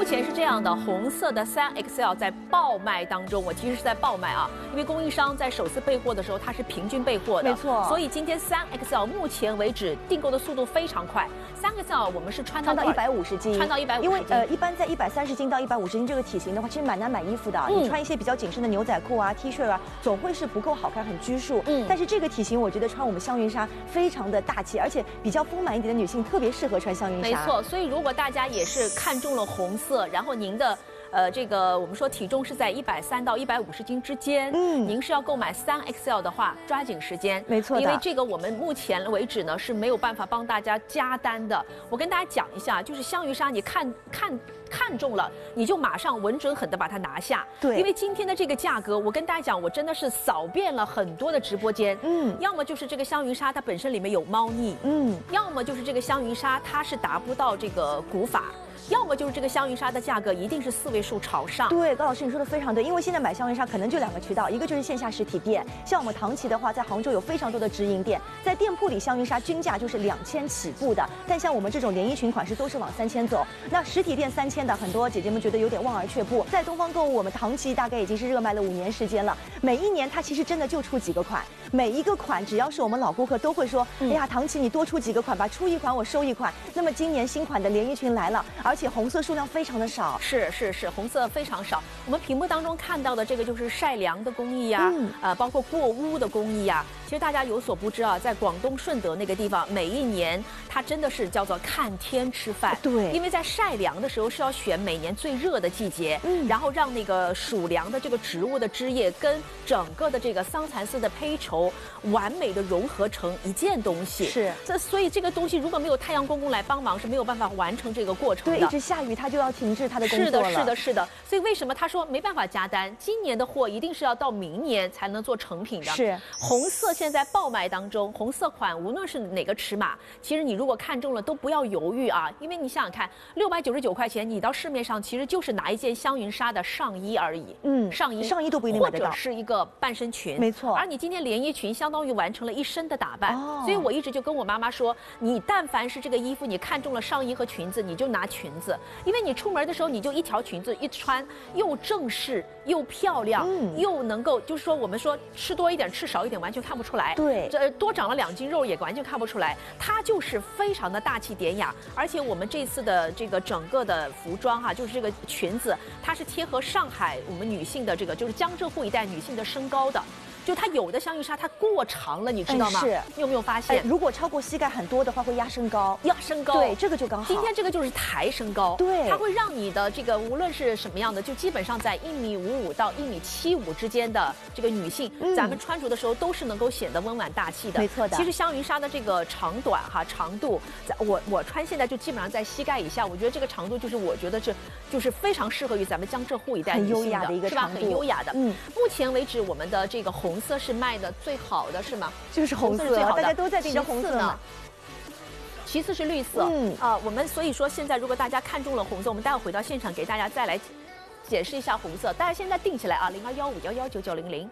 目前是这样的，红色的3XL 在爆卖当中，我其实是在爆卖啊，因为供应商在首次备货的时候，它是平均备货的， 没错。 所以今天3XL 目前为止订购的速度非常快。3XL 我们是穿到 150斤， 穿到150斤， 因为一般在130斤到150斤这个体型的话，其实蛮难买衣服的。你穿一些比较紧身的牛仔裤啊、T 恤啊，总会是不够好看，很拘束。但是这个体型，我觉得穿我们香云纱非常的大气，而且比较丰满一点的女性特别适合穿香云纱。 没错，所以如果大家也是看中了红色，然后您的这个我们说体重是在130到150斤之间，您是要购买3XL 的话，抓紧时间， 没错， 因为这个我们目前为止呢是没有办法帮大家加单的。我跟大家讲一下，就是香云纱，你看中了，你就马上稳准狠的把它拿下。 对， 因为今天的这个价格，我跟大家讲，我真的是扫遍了很多的直播间，要么就是这个香云纱它本身里面有猫腻，要么就是这个香云纱它是达不到这个古法。要么就是这个香云纱的价格一定是4位数朝上。 对，高老师你说的非常对，因为现在买香云纱可能就2个渠道，一个就是线下实体店，像我们唐琦的话，在杭州有非常多的直营店，在店铺里香云纱均价就是2000起步的，但像我们这种连衣裙款式都是往3000走。那实体店3000的，很多姐姐们觉得有点望而却步。在东方购物，我们唐琦大概已经是热卖了5年时间了，每一年它其实真的就出几个款，每一个款只要是我们老顾客都会说，哎呀，唐琦你多出几个款吧，出一款我收一款。那么今年新款的连衣裙来了，而且红色数量非常的少， 是，红色非常少。我们屏幕当中看到的这个就是晒凉的工艺呀，包括过污的工艺呀。其实大家有所不知啊，在广东顺德那个地方，每一年它真的是叫做看天吃饭。 对， 因为在晒凉的时候是要选每年最热的季节，然后让那个属凉的这个植物的枝叶跟整个的这个桑蚕丝的胚绸完美的融合成一件东西。 是， 所以这个东西如果没有太阳公公来帮忙，是没有办法完成这个过程的。 对，一直下雨它就要停滞它的工作了。 是的。所以为什么他说没办法加单？今年的货一定是要到明年才能做成品的。 是， 红色现在爆卖当中，红色款无论是哪个尺码，其实你如果看中了都不要犹豫啊，因为你想想看，699块钱，你到市面上其实就是拿一件香云纱的上衣而已。上衣都不一定买得到， 或者是一个半身裙。 没错。 而你今天连衣裙相当于完成了一身的打扮。所以我一直就跟我妈妈说，你但凡是这个衣服你看中了上衣和裙子，你就拿裙子，因为你出门的时候你就一条裙子一穿，又正式又漂亮，又能够就是说我们说吃多一点吃少一点完全看不出来。 对， 这多长了2斤肉也完全看不出来，它就是非常的大气典雅。而且我们这次的这个整个的服装哈，就是这个裙子，它是贴合上海我们女性的这个就是江浙沪一带女性的身高的。就它有的香云纱它过长了，你知道吗？ 是， 你有没有发现？ 如果超过膝盖很多的话，会压身高。对，这个就刚好。 今天这个就是抬身高， 对， 它会让你的这个无论是什么样的，就基本上在1.55米到1.75米之间的这个女性，咱们穿着的时候都是能够显得温婉大气的。 没错的。 其实香云纱的这个长短哈，长度，我穿现在就基本上在膝盖以下，我觉得这个长度就是我觉得就是非常适合于咱们江浙沪一带女性的， 很优雅的一个长度， 是吧？很优雅的。目前为止我们的这个红色是卖的最好的，是吗？ 就是红色，大家都在盯着红色呢。 其次是绿色，我们所以说现在如果大家看中了红色，我们待会回到现场给大家再来解释一下红色。大家现在定起来啊，0215119900。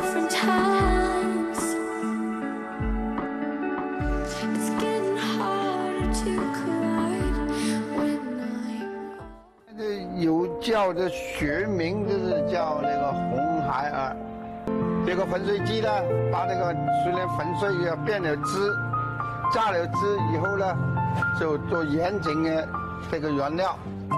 有叫的学名就是叫那个红孩儿。这个粉水机呢，把那个虽然粉水也变了汁，榨了汁以后呢，就做严谨的这个原料。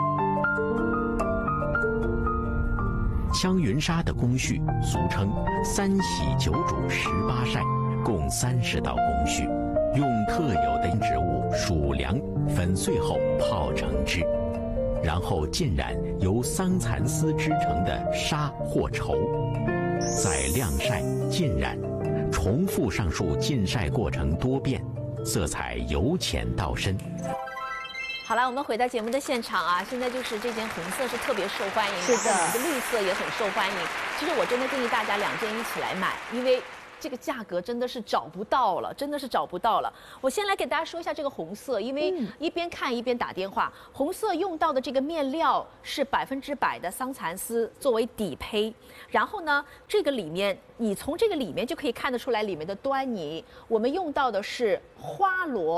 香云纱的工序俗称3洗9煮18晒，共30道工序，用特有的植物属凉粉碎后泡成汁，然后浸染由桑蚕丝织成的纱或绸。再晾晒、浸染，重复上述浸晒过程多遍，色彩由浅到深。 好了，我们回到节目的现场啊，现在就是这件红色是特别受欢迎， 是的， 我们的绿色也很受欢迎。其实我真的建议大家2件一起来买，因为这个价格真的是找不到了，真的是找不到了。我先来给大家说一下这个红色，因为一边看一边打电话。红色用到的这个面料是100%的桑蚕丝作为底胚，然后呢，这个里面你从这个里面就可以看得出来里面的端倪。我们用到的是花螺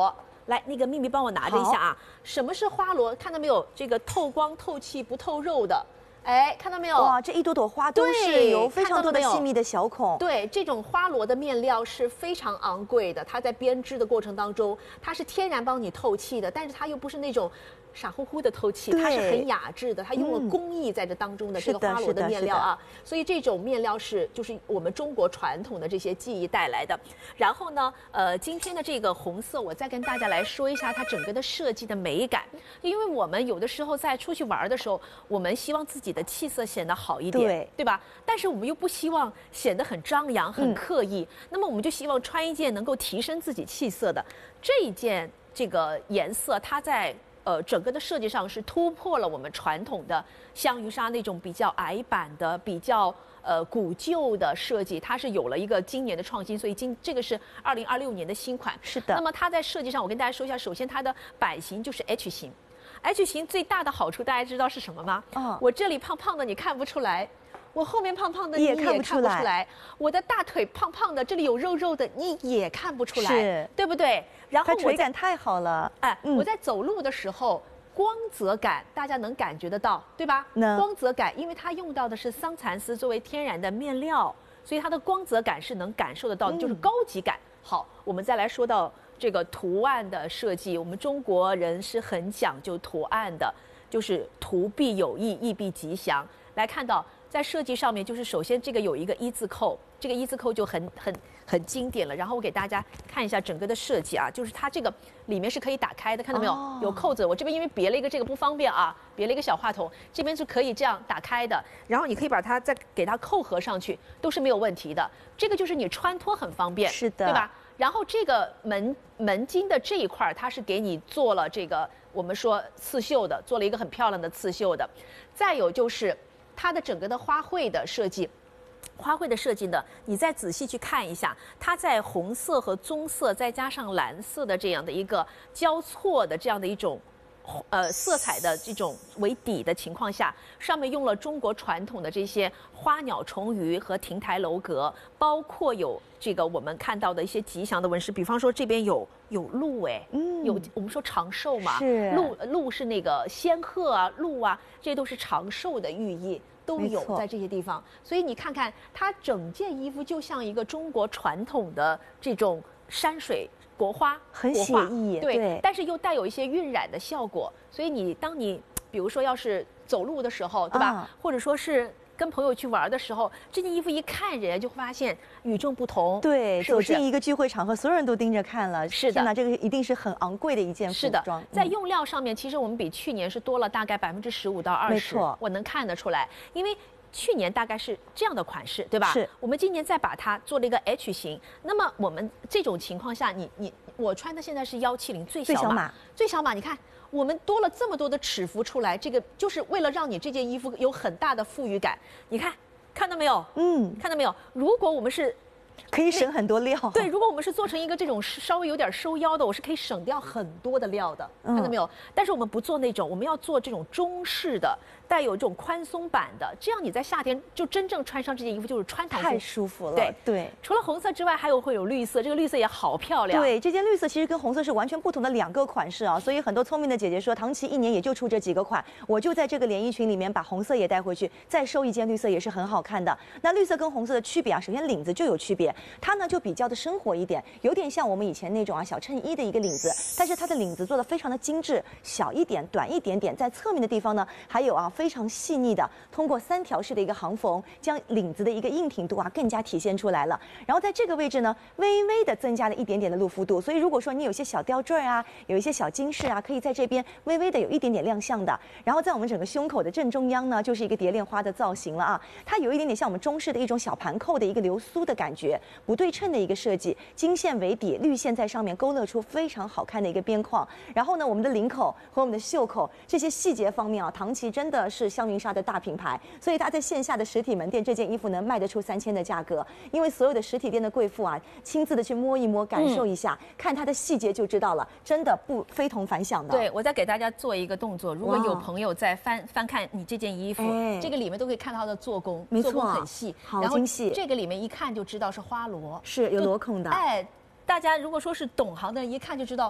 来，那个秘密帮我拿着一下啊。什么是花螺？看到没有？这个透光、透气、不透肉的。哎，看到没有？ 哇，这一朵朵花都是有非常多的细密的小孔。 对，这种花螺的面料是非常昂贵的，它在编织的过程当中，它是天然帮你透气的，但是它又不是那种傻乎乎的透气，它是很雅致的，它用了工艺在这当中的这个花螺的面料啊，所以这种面料是就是我们中国传统的这些技艺带来的。然后呢，今天的这个红色，我再跟大家来说一下它整个的设计的美感，因为我们有的时候在出去玩的时候，我们希望自己的气色显得好一点，对吧？但是我们又不希望显得很张扬、很刻意，那么我们就希望穿一件能够提升自己气色的这一件这个颜色，它在整个的设计上是突破了我们传统的香云纱那种比较矮版的、比较古旧的设计，它是有了一个今年的创新，所以这个是2026年的新款。 是的。 那么它在设计上，我跟大家说一下，首先它的版型就是 H 型。H 型最大的好处，大家知道是什么吗？我这里胖胖的你看不出来，我后面胖胖的你也看不出来，我的大腿胖胖的，这里有肉肉的你也看不出来，对不对？然后它垂感太好了。 哎，我在走路的时候，光泽感大家能感觉得到，对吧？光泽感，因为它用到的是桑蚕丝作为天然的面料，所以它的光泽感是能感受得到的，就是高级感。好，我们再来说到这个图案的设计，我们中国人是很讲究图案的，就是图必有意，意必吉祥。来看到在设计上面，就是首先这个有一个一字扣，这个一字扣就很经典了。然后我给大家看一下整个的设计啊，就是它这个里面是可以打开的，看到没有？有扣子。我这边因为别了一个这个不方便啊，别了一个小话筒，这边是可以这样打开的。然后你可以把它再给它扣合上去，都是没有问题的。这个就是你穿脱很方便， 是的， 对吧？然后这个门襟的这一块，它是给你做了这个我们说刺绣的，做了一个很漂亮的刺绣的。再有就是它的整个的花卉的设计。花卉的设计呢，你再仔细去看一下，它在红色和棕色再加上蓝色的这样的一个交错的这样的一种色彩的这种为底的情况下，上面用了中国传统的这些花鸟虫鱼和亭台楼阁，包括有这个我们看到的一些吉祥的纹饰，比方说这边有鹿，哎，有我们说长寿嘛， 是鹿是那个仙鹤啊，鹿啊，这都是长寿的寓意。都有在这些地方，所以你看看它整件衣服就像一个中国传统的这种山水国花， 很写意， 对，但是又带有一些晕染的效果。所以当你比如说要是走路的时候，对吧？或者说是跟朋友去玩的时候，这件衣服一看，人家就会发现与众不同。 对， 是不是？ 走进一个聚会场合，所有人都盯着看了。 是的， 天哪，这个一定是很昂贵的一件服装。 是的，在用料上面，其实我们比去年是多了大概15%到20%。 没错， 我能看得出来，因为去年大概是这样的款式，对吧？ 是。 我们今年再把它做了一个 H 型，那么我们这种情况下，我穿的现在是170最小码，最小码，你看。我们多了这么多的尺幅出来，这个就是为了让你这件衣服有很大的富裕感。你看到没有？看到没有？如果我们是可以省很多料。 对，如果我们是做成一个这种稍微有点收腰的，我是可以省掉很多的料的。看到没有？但是我们不做那种，我们要做这种中式的，带有这种宽松版的，这样你在夏天就真正穿上这件衣服就是穿堂服， 太舒服了。对。除了红色之外，会有绿色，这个绿色也好漂亮。 对，这件绿色其实跟红色是完全不同的2个款式啊，所以很多聪明的姐姐说，唐琦1年也就出这几个款，我就在这个连衣裙里面把红色也带回去，再收一件绿色也是很好看的。那绿色跟红色的区别啊，首先领子就有区别，它呢就比较的生活一点，有点像我们以前那种小衬衣的一个领子，但是它的领子做的非常的精致，小一点，短一点点，在侧面的地方呢还有非常细腻的，通过3条式的一个行缝，将领子的一个硬挺度更加体现出来了。然后在这个位置呢，微微的增加了一点点的露肤度，所以如果说你有些小吊坠啊，有一些小金饰啊，可以在这边微微的有一点点亮相的。然后在我们整个胸口的正中央呢，就是一个蝶恋花的造型了啊，它有一点点像我们中式的一种小盘扣的一个流苏的感觉，不对称的一个设计，金线为底，绿线在上面勾勒出非常好看的一个边框。然后呢，我们的领口和我们的袖口这些细节方面啊，唐琦真的是香云纱的大品牌，所以它在线下的实体门店这件衣服能卖得出3000的价格，因为所有的实体店的贵妇啊，亲自的去摸一摸，感受一下，看它的细节就知道了，真的非同凡响的。 对，我再给大家做一个动作，如果有朋友在翻看你这件衣服，这个里面都可以看到它的做工， 没错， 做工很细， 好精细。 这个里面一看就知道是花螺， 是有螺孔的。 大家如果说是懂行的人，一看就知道。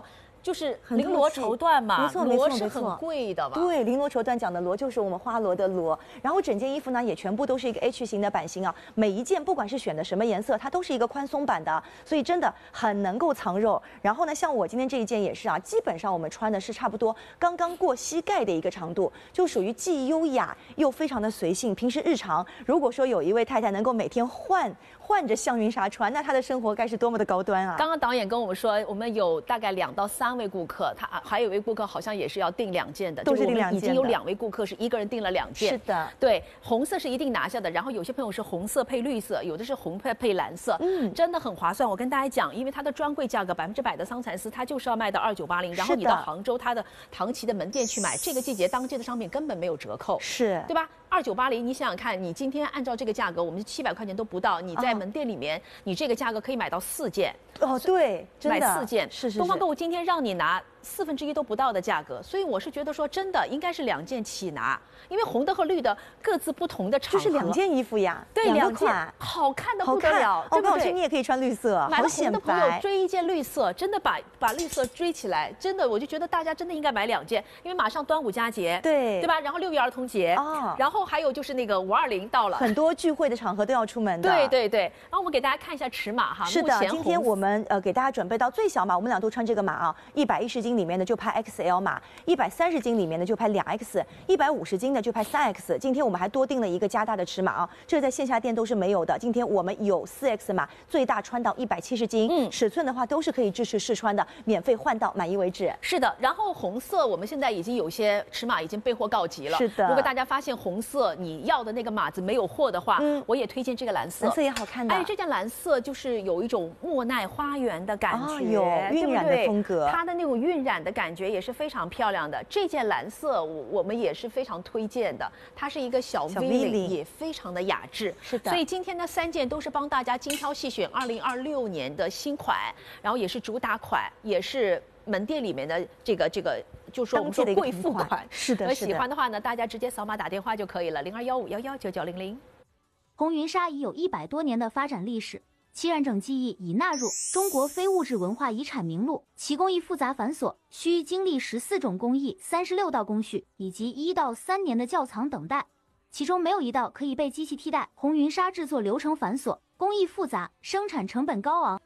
就是很绫罗绸缎嘛， 没错罗是很贵的嘛。 对，绫罗绸缎讲的罗就是我们花罗的罗，然后整件衣服呢也全部都是一个 H 型的版型啊，每一件不管是选的什么颜色，它都是一个宽松版的，所以真的很能够藏肉。然后呢，像我今天这一件也是啊，基本上我们穿的是差不多刚刚过膝盖的一个长度，就属于既优雅又非常的随性。平时日常如果说有一位太太能够每天换着香云纱穿，那她的生活该是多么的高端啊！ 刚刚导演跟我们说，我们有大概2到3位顾客，他还有一位顾客好像也是要订2件的， 都是订2件的。 已经有2位顾客是一个人订了2件。 是的， 对，红色是一定拿下的。然后有些朋友是红色配绿色，有的是红配蓝色，真的很划算。我跟大家讲，因为它的专柜价格100%的桑蚕丝，它就是要卖到2980，然后你到杭州它的唐奇的门店去买，这个季节当季的商品根本没有折扣， 是对吧？2980，你想想看，你今天按照这个价格，我们700块钱都不到，你在门店里面，你这个价格可以买到4件。 哦，对，真的买4件， 是。 东方购物今天让你拿1/4都不到的价格，所以我是觉得说真的应该是2件起拿，因为红的和绿的各自不同的场合， 就是2件衣服呀， 对 ，2 件好看的不得了，对不对？ 你也可以穿绿色， 买了红的朋友追一件绿色，真的把绿色追起来，真的我就觉得大家真的应该买2件，因为马上端午佳节，对吧？然后6月儿童节，然后还有就是那个520到了， 很多聚会的场合都要出门的， 对。然后我们给大家看一下尺码哈， 是的，今天我们给大家准备到最小码，我们俩都穿这个码啊，110斤里面的就拍 XL 码，130斤里面的就拍2X，150斤的就拍3X。今天我们还多订了一个加大的尺码啊，这在线下店都是没有的。今天我们有4X 码，最大穿到170斤，尺寸的话都是可以支持试穿的，免费换到满意为止。 是的，然后红色我们现在已经有些尺码已经备货告急了。 是的， 如果大家发现红色你要的那个码子没有货的话，我也推荐这个蓝色， 蓝色也好看的。 哎，这件蓝色就是有一种莫奈花园的感觉， 有晕染的风格， 它的那种晕染的感觉也是非常漂亮的。这件蓝色我们也是非常推荐的，它是一个小 V 领，也非常的雅致。 是的， 所以今天的3件都是帮大家精挑细选2026年的新款，然后也是主打款，也是门店里面的这个，就说我们说贵妇款。 是的， 喜欢的话呢，大家直接扫码打电话就可以了，0215119900。 红云纱已有100多年的发展历史，其染整技艺已纳入中国非物质文化遗产名录。其工艺复杂繁琐，需经历14种工艺、36道工序以及1到3年的窖藏等待，其中没有一道可以被机器替代。红云纱制作流程繁琐，工艺复杂，生产成本高昂，